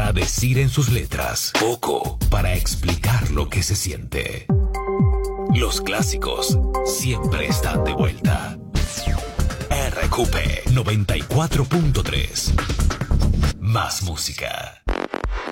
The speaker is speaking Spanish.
para decir en sus letras, poco para explicar lo que se siente. Los clásicos siempre están de vuelta. RQP 94.3. Más música.